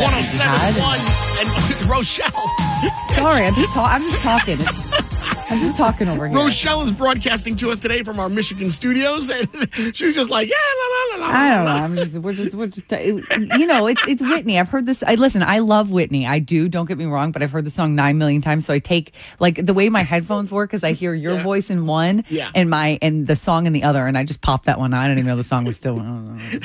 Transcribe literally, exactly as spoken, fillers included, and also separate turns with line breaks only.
one oh seven point one and Rochelle.
Sorry, I'm just, ta- I'm just talking. I'm just talking over here.
Rochelle is broadcasting to us today from our Michigan studios, and she's just like, yeah, la, la, la, la.
I don't know. I'm just, we're just, we're just, you know, it's it's Whitney. I've heard this. I listen. I love Whitney. I do. Don't get me wrong, but I've heard the song nine million times. So I take like the way my headphones work is I hear your
yeah.
voice in one,
yeah.
and my and the song in the other, and I just pop that one on. I didn't even know the song was still.